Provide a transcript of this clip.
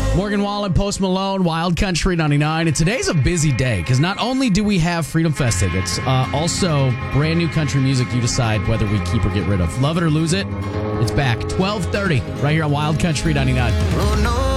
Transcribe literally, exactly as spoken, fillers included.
Morgan Wallen, Post Malone, Wild Country ninety-nine. And today's a busy day because not only do we have Freedom Fest tickets, uh, also brand new country music you decide whether we keep or get rid of. Love it or lose it, it's back. twelve thirty right here on Wild Country ninety-nine. Oh, no.